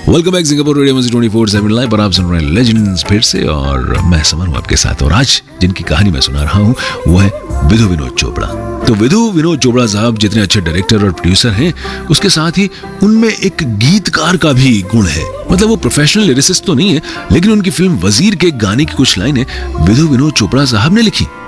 Welcome back Singapore radio music 24/7 live पर आप सुन रहे हैं लेजेंड्स फिर से और मैं समर हूं आपके साथ। और आज जिनकी कहानी मैं सुना रहा हूं वो है विधु विनोद चोपड़ा। तो विधु विनोद चोपड़ा साहब जितने अच्छे डायरेक्टर और प्रोड्यूसर हैं, उसके साथ ही उनमें एक गीतकार का भी गुण है। मतलब वो प्रोफेशनल लिरिसिस्ट तो नहीं है, लेकिन उनकी फिल्म वजीर के गाने की कुछ लाइनें विधु विनोद चोपड़ा साहब ने लिखी।